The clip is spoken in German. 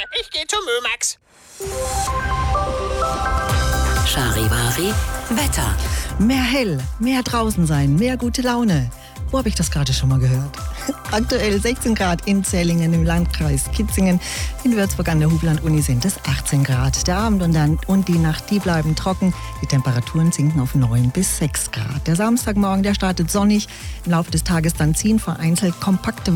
Ich gehe zum Mömax. Charivari Wetter. Mehr hell, mehr draußen sein, mehr gute Laune. Wo habe ich das gerade schon mal gehört? Aktuell 16 Grad in Zellingen im Landkreis Kitzingen. In Würzburg an der Hubland-Uni sind es 18 Grad. Der Abend und die Nacht, die bleiben trocken. Die Temperaturen sinken auf 9 bis 6 Grad. Der Samstagmorgen, der startet sonnig. Im Laufe des Tages dann ziehen vereinzelt kompakte